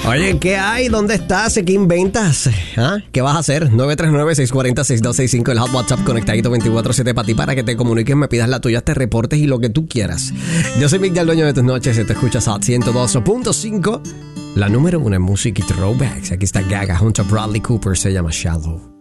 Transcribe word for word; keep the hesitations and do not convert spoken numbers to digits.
Oye, ¿qué hay? ¿Dónde estás? ¿Qué inventas? ¿Ah? ¿Qué vas a hacer? nueve tres nueve, seis cuatro cero, seis dos seis cinco, el hot WhatsApp conectadito veinticuatro siete para ti, para que te comuniques, me pidas la tuya, te reportes y lo que tú quieras. Yo soy Miguel, dueño de tus noches, y te escuchas Hot ciento dos punto cinco, la número uno en música y throwbacks. Aquí está Gaga junto a Bradley Cooper, se llama Shallow.